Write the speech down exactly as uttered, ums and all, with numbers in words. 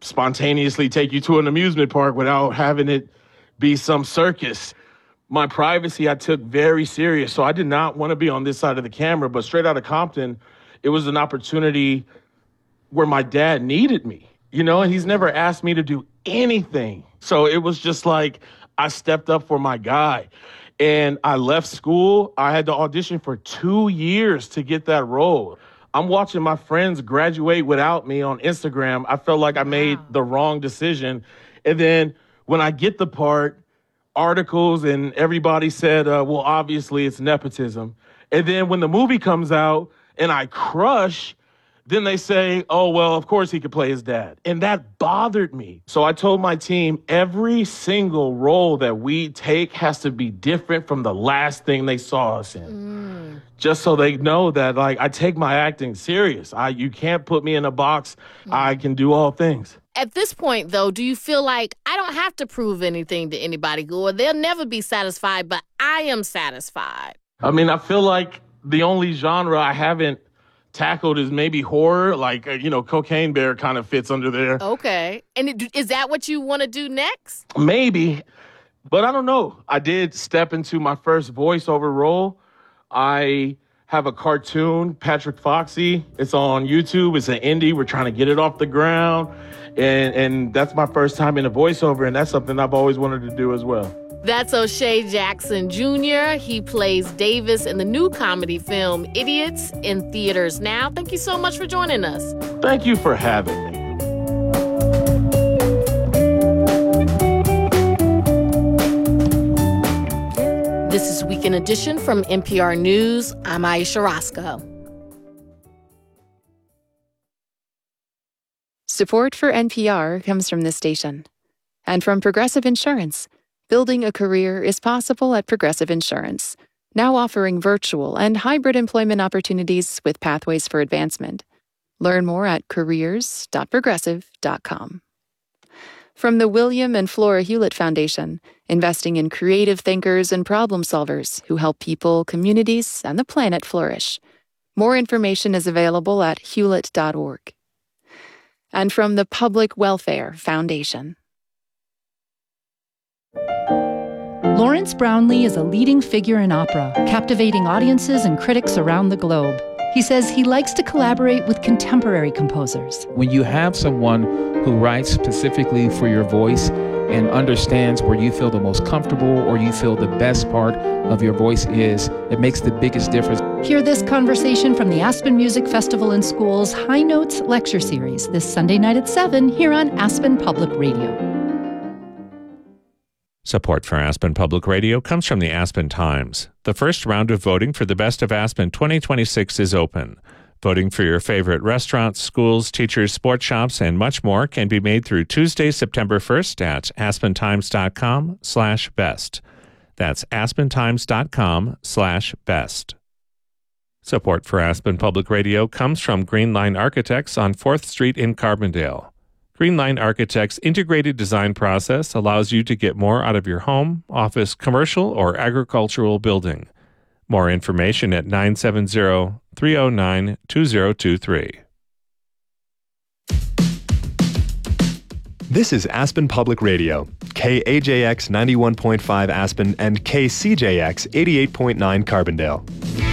spontaneously take you to an amusement park without having it be some circus. My privacy I took very serious, so I did not want to be on this side of the camera, but straight out of Compton, it was an opportunity where my dad needed me, you know, and he's never asked me to do anything. So it was just like I stepped up for my guy. And I left school. I had to audition for two years to get that role. I'm watching my friends graduate without me on Instagram. I felt like I made wow. the wrong decision. And then when I get the part, articles and everybody said, uh, well, obviously it's nepotism. And then when the movie comes out and I crush, then they say, oh, well, of course he could play his dad. And that bothered me. So I told my team every single role that we take has to be different from the last thing they saw us in. Mm. Just so they know that, like, I take my acting serious. I You can't put me in a box. Mm. I can do all things. At this point, though, do you feel like I don't have to prove anything to anybody, or they'll never be satisfied, but I am satisfied? I mean, I feel like the only genre I haven't tackled is maybe horror, like, uh, you know, Cocaine Bear kind of fits under there. Okay. And it, is that what you want to do next? Maybe, but I don't know. I did step into my first voiceover role. I have a cartoon, Patrick Foxy. It's on YouTube. It's an indie. We're trying to get it off the ground. And, and that's my first time in a voiceover, and that's something I've always wanted to do as well. That's O'Shea Jackson Junior He plays Davis in the new comedy film Idiots, in theaters now. Thank you so much for joining us. Thank you for having me. This is Weekend Edition from N P R News. I'm Aisha Roscoe. Support for N P R comes from this station and from Progressive Insurance. Building a career is possible at Progressive Insurance, now offering virtual and hybrid employment opportunities with pathways for advancement. Learn more at careers dot progressive dot com. From the William and Flora Hewlett Foundation, investing in creative thinkers and problem solvers who help people, communities, and the planet flourish. More information is available at hewlett dot org. And from the Public Welfare Foundation. Lawrence Brownlee is a leading figure in opera, captivating audiences and critics around the globe. He says he likes to collaborate with contemporary composers. When you have someone who writes specifically for your voice and understands where you feel the most comfortable or you feel the best part of your voice is, it makes the biggest difference. Hear this conversation from the Aspen Music Festival in Schools High Notes Lecture Series this Sunday night at seven here on Aspen Public Radio. Support for Aspen Public Radio comes from the Aspen Times. The first round of voting for the Best of Aspen twenty twenty-six is open. Voting for your favorite restaurants, schools, teachers, sports shops, and much more can be made through Tuesday, September first at aspentimes.com slash best. That's aspentimes.com slash best. Support for Aspen Public Radio comes from Green Line Architects on fourth Street in Carbondale. Green Line Architects' integrated design process allows you to get more out of your home, office, commercial, or agricultural building. More information at nine seven zero, three zero nine, two zero two three. This is Aspen Public Radio, K A J X ninety-one point five Aspen and K C J X eighty-eight point nine Carbondale.